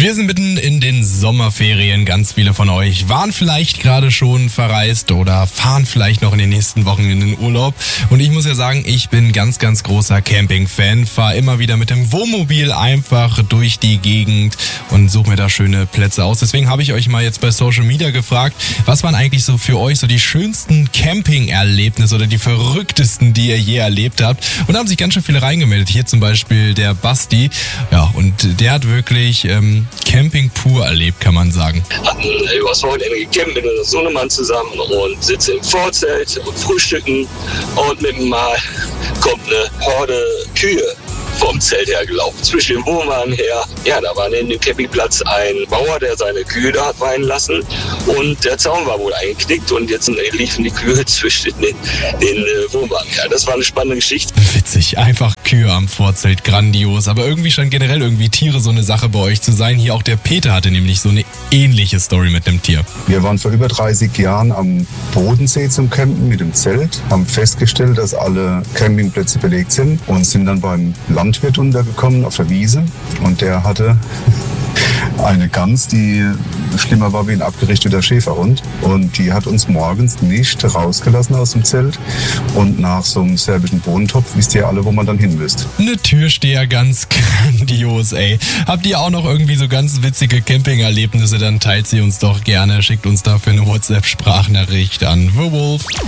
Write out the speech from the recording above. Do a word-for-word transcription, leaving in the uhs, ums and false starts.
Wir sind mitten in den Sommerferien. Ganz viele von euch waren vielleicht gerade schon verreist oder fahren vielleicht noch in den nächsten Wochen in den Urlaub. Und ich muss ja sagen, ich bin ganz, ganz großer Camping-Fan. Fahre immer wieder mit dem Wohnmobil einfach durch die Gegend und suche mir da schöne Plätze aus. Deswegen habe ich euch mal jetzt bei Social Media gefragt, was waren eigentlich so für euch so die schönsten Camping-Erlebnisse oder die verrücktesten, die ihr je erlebt habt? Und da haben sich ganz schön viele reingemeldet. Hier zum Beispiel der Basti. Ja, und der hat wirklich ähm, Camping pur erlebt, kann man sagen. Hatten übers Wochenende gecampt mit unserem Sohnemann zusammen und sitzen im Vorzelt und frühstücken und mit dem Mal kommt eine Horde Kühe vom Zelt hergelaufen, zwischen dem Wohnwagen her. Ja, da war neben dem Campingplatz ein Bauer, der seine Kühe da hat weiden lassen und der Zaun war wohl eingeknickt und jetzt liefen die Kühe zwischen den, den äh, Wohnwagen her. Das war eine spannende Geschichte. Witzig, einfach Kühe am Vorzelt, grandios. Aber irgendwie scheint generell irgendwie Tiere so eine Sache bei euch zu sein. Hier auch der Peter hatte nämlich so eine ähnliche Story mit einem Tier. Wir waren vor über dreißig Jahren am Bodensee zum Campen mit dem Zelt, haben festgestellt, dass alle Campingplätze belegt sind und sind dann beim Landwirt untergekommen auf der Wiese und der hatte eine Gans, die schlimmer war wie ein abgerichteter Schäferhund. Und die hat uns morgens nicht rausgelassen aus dem Zelt. Und nach so einem serbischen Bohnentopf wisst ihr alle, wo man dann hin müsst. Eine Türsteher, ganz grandios, ey. Habt ihr auch noch irgendwie so ganz witzige Camping-Erlebnisse, dann teilt sie uns doch gerne. Schickt uns dafür eine WhatsApp-Sprachnachricht an The Wolf.